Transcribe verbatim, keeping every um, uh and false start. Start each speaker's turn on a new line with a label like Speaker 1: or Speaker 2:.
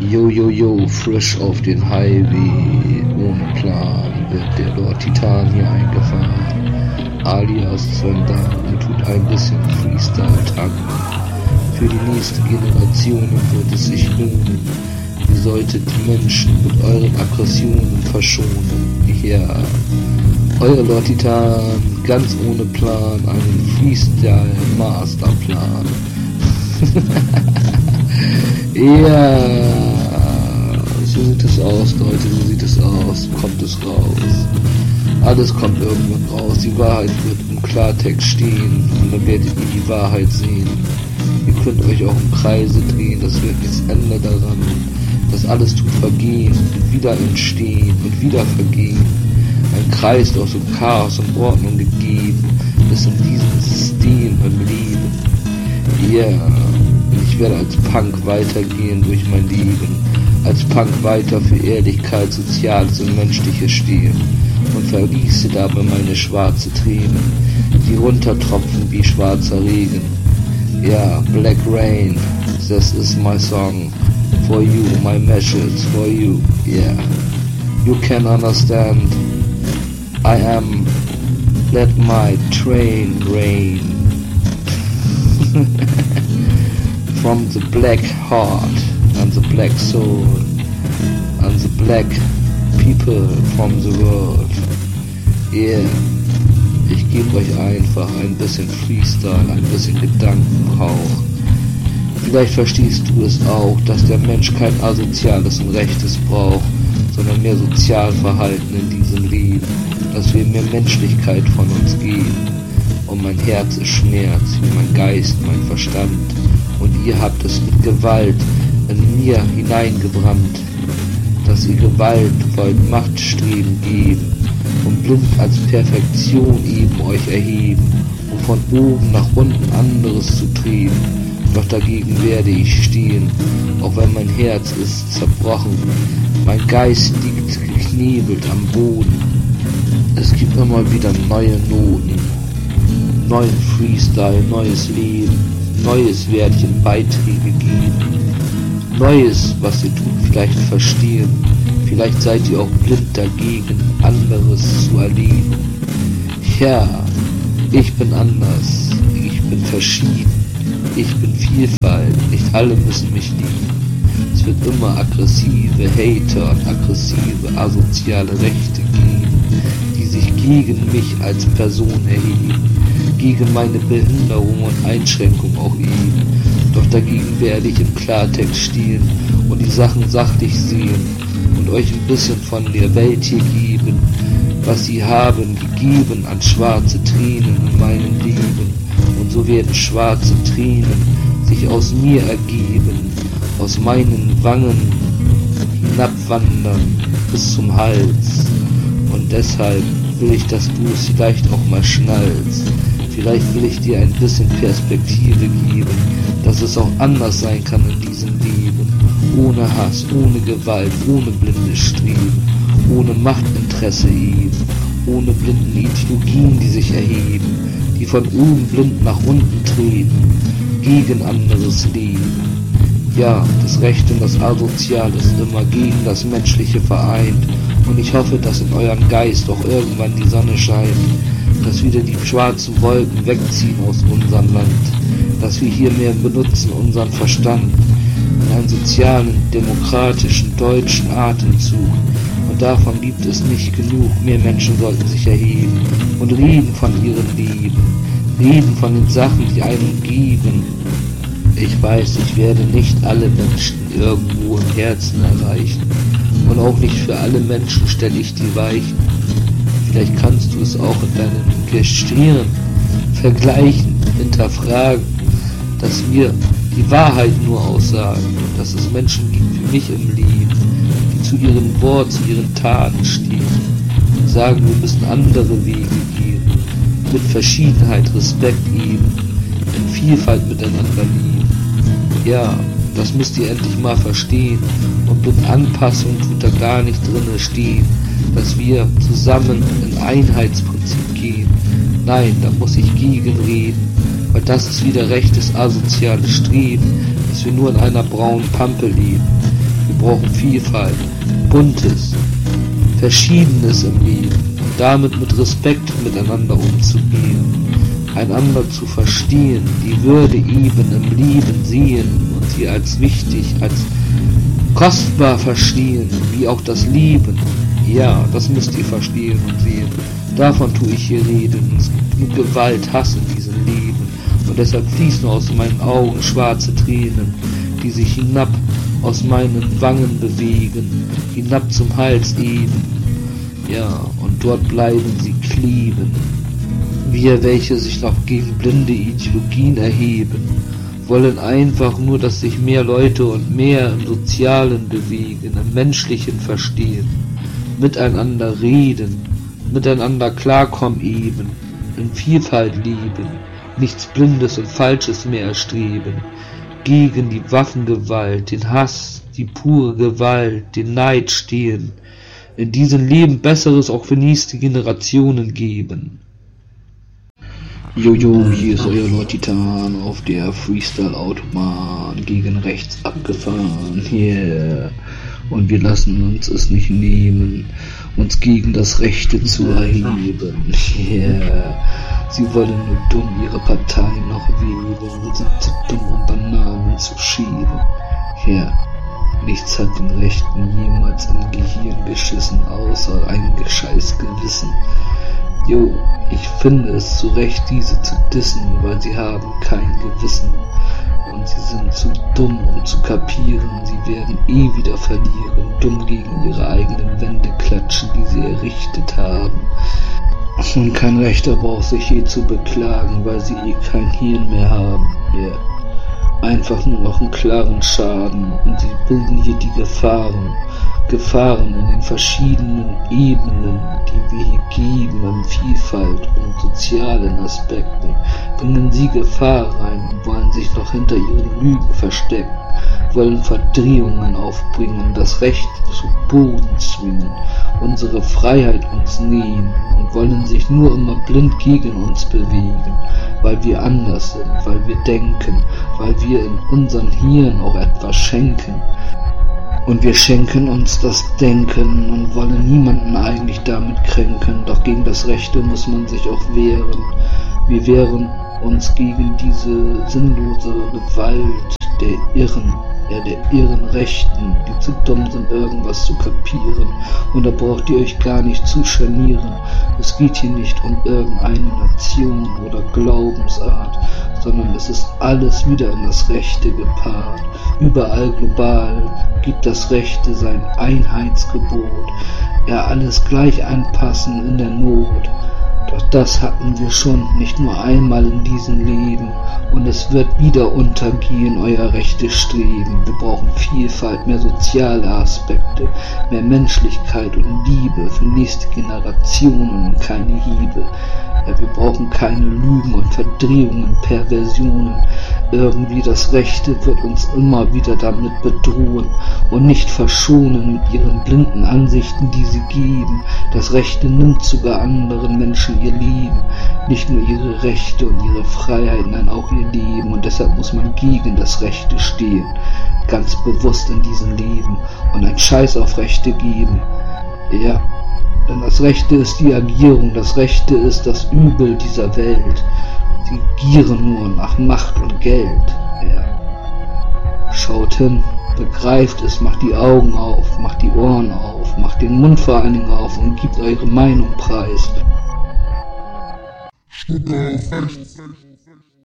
Speaker 1: Yo, yo, yo, frisch auf den Highway, ohne Plan wird der Lord Titan hier eingefahren, alias Zönder und tut ein bisschen Freestyle tanken. Für die nächste Generation wird es sich lohnen, ihr solltet die Menschen mit euren Aggressionen verschonen. Ja, euer Lord Titan, ganz ohne Plan, einen Freestyle-Masterplan. Ja, so sieht es aus, Leute, so sieht es aus, kommt es raus. Alles kommt irgendwann raus, die Wahrheit wird im Klartext stehen und dann werdet ihr die Wahrheit sehen. Ihr könnt euch auch im Kreise drehen, das wird nichts ändern daran. Das alles tut vergehen und wieder entstehen und wieder vergehen. Ein Kreis aus so Chaos und Ordnung gegeben, ist in diesem System im Leben. Ja, yeah. Ich werde als Punk weitergehen durch mein Leben, als Punk weiter für Ehrlichkeit, Soziales und Menschliches stehen und vergieße dabei meine schwarze Tränen, die runtertropfen wie schwarzer Regen. Ja, yeah, Black Rain, this is my song, for you, my message, for you, yeah. You can understand, I am, let my train rain. From the black heart and the black soul and the black people from the world. Yeah, ich gebe euch einfach ein bisschen Freestyle, ein bisschen Gedankenrauch. Vielleicht verstehst du es auch, dass der Mensch kein asoziales und Rechtes braucht, sondern mehr Sozialverhalten in diesem Leben, dass wir mehr Menschlichkeit von uns geben. Und mein Herz ist Schmerz, wie mein Geist, mein Verstand. Und ihr habt es mit Gewalt in mir hineingebrannt, dass ihr Gewalt wollt Machtstreben geben und blind als Perfektion eben euch erheben, um von oben nach unten anderes zu trieben. Doch dagegen werde ich stehen, auch wenn mein Herz ist zerbrochen, mein Geist liegt geknebelt am Boden. Es gibt immer wieder neue Noten, neuen Freestyle, neues Leben. Neues Werdchen Beiträge geben, Neues, was ihr tut, vielleicht verstehen, vielleicht seid ihr auch blind dagegen, anderes zu erleben. Ja, ich bin anders, ich bin verschieden, ich bin Vielfalt, nicht alle müssen mich lieben. Es wird immer aggressive Hater und aggressive, asoziale Rechte geben, die sich gegen mich als Person erheben, gegen meine Behinderung und Einschränkung auch eben. Doch dagegen werde ich im Klartext stehen und die Sachen sachlich sehen und euch ein bisschen von der Welt hier geben, was sie haben gegeben an schwarze Tränen in meinem Leben. Und so werden schwarze Tränen sich aus mir ergeben, aus meinen Wangen hinabwandern bis zum Hals. Und deshalb will ich, dass du es vielleicht auch mal schnallst. Vielleicht will ich dir ein bisschen Perspektive geben, dass es auch anders sein kann in diesem Leben. Ohne Hass, ohne Gewalt, ohne blindes Streben, ohne Machtinteresse eben, ohne blinden Ideologien, die sich erheben, die von oben blind nach unten treten, gegen anderes Leben. Ja, das Rechte und das Asoziale ist immer gegen das Menschliche vereint. Und ich hoffe, dass in eurem Geist auch irgendwann die Sonne scheint, dass wieder die schwarzen Wolken wegziehen aus unserem Land, dass wir hier mehr benutzen unseren Verstand in einen sozialen, demokratischen, deutschen Atemzug. Und davon gibt es nicht genug. Mehr Menschen sollten sich erheben und reden von ihrem Leben, reden von den Sachen, die einem geben. Ich weiß, ich werde nicht alle Menschen irgendwo im Herzen erreichen. Und auch nicht für alle Menschen stelle ich die Weichen. Vielleicht kannst du es auch in deinen Gestirn vergleichen, hinterfragen, dass wir die Wahrheit nur aussagen, dass es Menschen gibt wie mich im Leben, die zu ihrem Wort, zu ihren Taten stehen und sagen, wir müssen andere Wege gehen, mit Verschiedenheit Respekt geben, in Vielfalt miteinander leben. Ja, das müsst ihr endlich mal verstehen und mit Anpassung tut da gar nicht drinne stehen, dass wir zusammen in Einheitsprinzip gehen. Nein, da muss ich gegen reden, weil das ist wieder rechtes asoziales Streben, dass wir nur in einer braunen Pampe leben. Wir brauchen Vielfalt, Buntes, Verschiedenes im Leben und damit mit Respekt miteinander umzugehen, einander zu verstehen, die Würde eben im Leben sehen und sie als wichtig, als kostbar verstehen, wie auch das Leben. Ja, das müsst ihr verstehen und sehen. Davon tue ich hier reden. Es gibt genug Gewalt, Hass in diesem Leben. Und deshalb fließen aus meinen Augen schwarze Tränen, die sich hinab aus meinen Wangen bewegen, hinab zum Hals eben. Ja, und dort bleiben sie kleben. Wir, welche sich noch gegen blinde Ideologien erheben, wollen einfach nur, dass sich mehr Leute und mehr im Sozialen bewegen, im Menschlichen verstehen, miteinander reden, miteinander klarkommen eben, in Vielfalt leben, nichts Blindes und Falsches mehr erstreben, gegen die Waffengewalt, den Hass, die pure Gewalt, den Neid stehen, in diesem Leben Besseres auch für nächste Generationen geben. Jojo, hier ist euer Lord Titan auf der Freestyle-Autobahn gegen rechts abgefahren, yeah. Und wir lassen uns es nicht nehmen, uns gegen das Rechte zu erheben, yeah. Sie wollen nur dumm ihre Partei noch wählen, sind zu dumm, um Bananen zu schieben, yeah. Nichts hat den Rechten jemals im Gehirn geschissen, außer ein gescheiß Gewissen. Jo, ich finde es zu Recht, diese zu dissen, weil sie haben kein Gewissen. Und sie sind zu dumm, um zu kapieren, sie werden eh wieder verlieren, dumm gegen ihre eigenen Wände klatschen, die sie errichtet haben. Und kein Rechter braucht sich je zu beklagen, weil sie eh kein Hirn mehr haben, yeah. Einfach nur noch einen klaren Schaden, und sie bilden hier die Gefahren, Gefahren in den verschiedenen Ebenen, die wir hier geben, an Vielfalt und sozialen Aspekten, bringen sie Gefahr rein und wollen sich noch hinter ihren Lügen verstecken, wollen Verdrehungen aufbringen, das Recht zu Boden zwingen, unsere Freiheit uns nehmen und wollen sich nur immer blind gegen uns bewegen, weil wir anders sind, weil wir denken, weil wir in unseren Hirn auch etwas schenken. Und wir schenken uns das Denken und wollen niemanden eigentlich damit kränken, doch gegen das Rechte muss man sich auch wehren. Wir wehren uns gegen diese sinnlose Gewalt der Irren, ja der irren Rechten, die zu dumm sind, irgendwas zu kapieren. Und da braucht ihr euch gar nicht zu scharnieren. Es geht hier nicht um irgendeine Nation oder Glaubensart, sondern es ist alles wieder in das Rechte gepaart. Überall global gibt das Rechte sein Einheitsgebot, ja alles gleich anpassen in der Not. Doch das hatten wir schon nicht nur einmal in diesem Leben, und es wird wieder untergehen, euer rechtes Streben. Wir brauchen Vielfalt, mehr soziale Aspekte, mehr Menschlichkeit und Liebe für nächste Generationen und keine Hiebe. Ja, wir brauchen keine Lügen und Verdrehungen, Perversionen. Irgendwie das Rechte wird uns immer wieder damit bedrohen und nicht verschonen mit ihren blinden Ansichten, die sie geben. Das Rechte nimmt sogar anderen Menschen ihr Leben, nicht nur ihre Rechte und ihre Freiheit, nein auch ihr Leben. Und deshalb muss man gegen das Rechte stehen, ganz bewusst in diesem Leben, und einen Scheiß auf Rechte geben. Ja, denn das Rechte ist die Agierung, das Rechte ist das Übel dieser Welt. Sie gieren nur nach Macht und Geld. Ja. Schaut hin, begreift es, macht die Augen auf, macht die Ohren auf, macht den Mund vor allen Dingen auf und gebt eure Meinung preis.